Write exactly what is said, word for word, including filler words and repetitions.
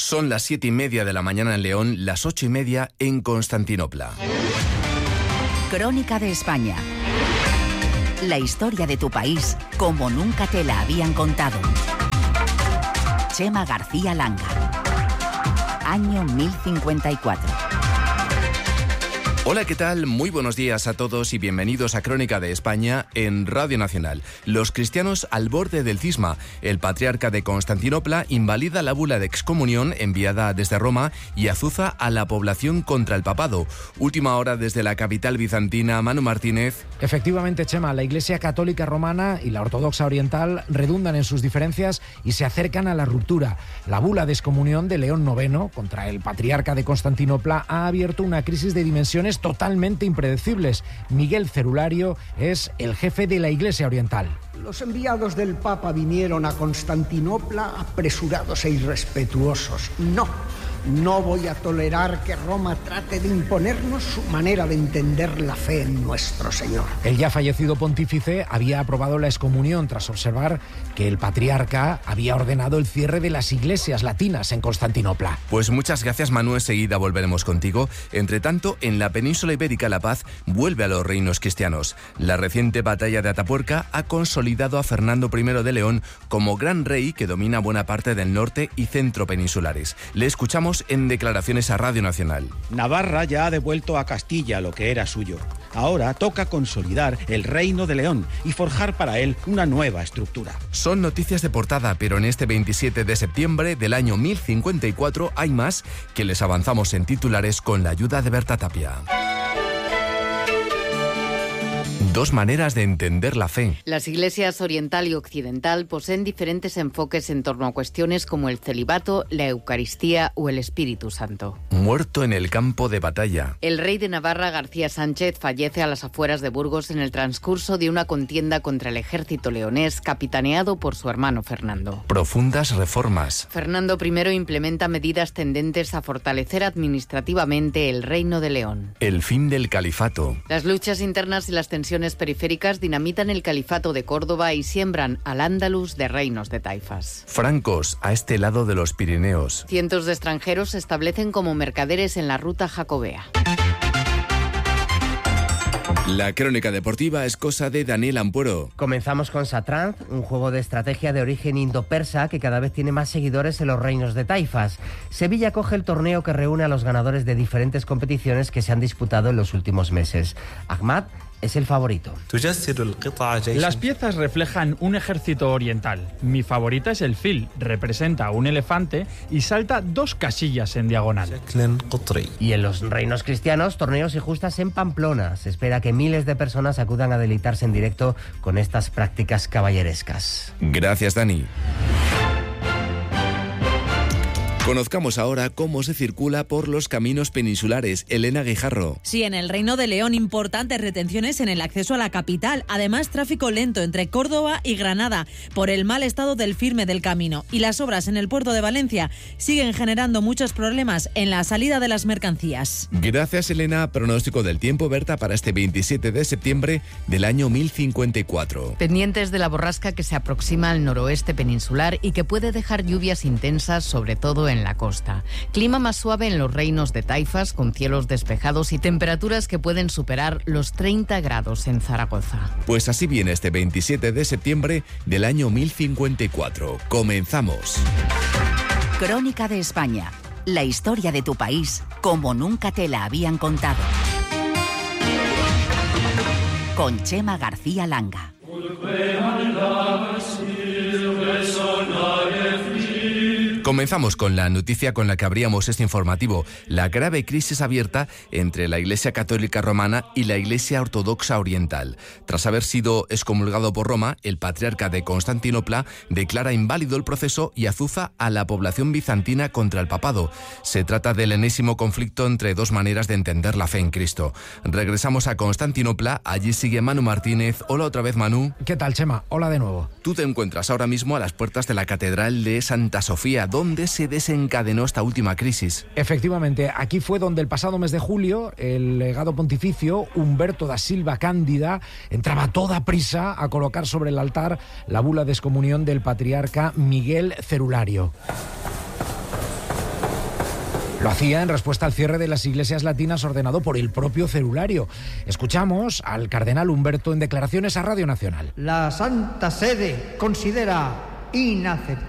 Son las siete y media de la mañana en León, las ocho y media en Constantinopla. Crónica de España. La historia de tu país como nunca te la habían contado. Chema García Langa. Año mil cincuenta y cuatro. Hola, ¿qué tal? Muy buenos días a todos y bienvenidos a Crónica de España en Radio Nacional. Los cristianos al borde del cisma. El patriarca de Constantinopla invalida la bula de excomunión enviada desde Roma y azuza a la población contra el papado. Última hora desde la capital bizantina, Manu Martínez. Efectivamente, Chema, la Iglesia Católica Romana y la Ortodoxa Oriental redundan en sus diferencias y se acercan a la ruptura. La bula de excomunión de León noveno contra el patriarca de Constantinopla ha abierto una crisis de dimensiones totalmente impredecibles. Miguel Cerulario es el jefe de la Iglesia Oriental. Los enviados del Papa vinieron a Constantinopla apresurados e irrespetuosos. No, no voy a tolerar que Roma trate de imponernos su manera de entender la fe en nuestro Señor. El ya fallecido pontífice había aprobado la excomunión tras observar que el patriarca había ordenado el cierre de las iglesias latinas en Constantinopla. Pues muchas gracias, Manu. Enseguida volveremos contigo. Entre tanto, en la península ibérica la paz vuelve a los reinos cristianos. La reciente batalla de Atapuerca ha consolidado a Fernando primero de León como gran rey que domina buena parte del norte y centro peninsulares. Le escuchamos en declaraciones a Radio Nacional. Navarra ya ha devuelto a Castilla lo que era suyo. Ahora toca consolidar el reino de León y forjar para él una nueva estructura. Son noticias de portada, pero en este veintisiete de septiembre del año mil cincuenta y cuatro hay más que les avanzamos en titulares con la ayuda de Berta Tapia. Dos maneras de entender la fe. Las iglesias oriental y occidental poseen diferentes enfoques en torno a cuestiones como el celibato, la Eucaristía o el Espíritu Santo. Muerto en el campo de batalla. El rey de Navarra, García Sánchez, fallece a las afueras de Burgos en el transcurso de una contienda contra el ejército leonés capitaneado por su hermano Fernando. Profundas reformas. Fernando primero implementa medidas tendentes a fortalecer administrativamente el reino de León. El fin del califato. Las luchas internas y las tensiones periféricas dinamitan el califato de Córdoba y siembran al Andalus de reinos de taifas. Francos a este lado de los Pirineos. Cientos de extranjeros se establecen como mercaderes en la ruta jacobea. La crónica deportiva es cosa de Daniel Ampuero. Comenzamos con Satranz, un juego de estrategia de origen indo-persa que cada vez tiene más seguidores en los reinos de taifas. Sevilla acoge el torneo que reúne a los ganadores de diferentes competiciones que se han disputado en los últimos meses. Ahmad es el favorito. Las piezas reflejan un ejército oriental. Mi favorita es el fil, representa un elefante y salta dos casillas en diagonal. Y en los reinos cristianos, torneos y justas en Pamplona. Se espera que miles de personas acudan a deleitarse en directo con estas prácticas caballerescas. Gracias, Dani. Conozcamos ahora cómo se circula por los caminos peninsulares. Elena Guijarro. Sí, en el Reino de León, importantes retenciones en el acceso a la capital. Además, tráfico lento entre Córdoba y Granada por el mal estado del firme del camino. Y las obras en el puerto de Valencia siguen generando muchos problemas en la salida de las mercancías. Gracias, Elena. Pronóstico del tiempo, Berta, para este veintisiete de septiembre del año mil cincuenta y cuatro. Pendientes de la borrasca que se aproxima al noroeste peninsular y que puede dejar lluvias intensas, sobre todo en la costa. Clima más suave en los reinos de taifas, con cielos despejados y temperaturas que pueden superar los treinta grados en Zaragoza. Pues así viene este veintisiete de septiembre del año mil cincuenta y cuatro. Comenzamos. Crónica de España. La historia de tu país como nunca te la habían contado. Con Chema García Langa. Comenzamos con la noticia con la que abríamos este informativo, la grave crisis abierta entre la Iglesia Católica Romana y la Iglesia Ortodoxa Oriental. Tras haber sido excomulgado por Roma, el patriarca de Constantinopla declara inválido el proceso y azuza a la población bizantina contra el papado. Se trata del enésimo conflicto entre dos maneras de entender la fe en Cristo. Regresamos a Constantinopla, allí sigue Manu Martínez. Hola otra vez, Manu. ¿Qué tal, Chema? Hola de nuevo. Tú te encuentras ahora mismo a las puertas de la Catedral de Santa Sofía, donde se desencadenó esta última crisis. Efectivamente, aquí fue donde el pasado mes de julio el legado pontificio Humberto da Silva Cándida entraba a toda prisa a colocar sobre el altar la bula de excomunión del patriarca Miguel Cerulario. Lo hacía en respuesta al cierre de las iglesias latinas ordenado por el propio celulario. Escuchamos al cardenal Humberto en declaraciones a Radio Nacional. La Santa Sede considera inaceptable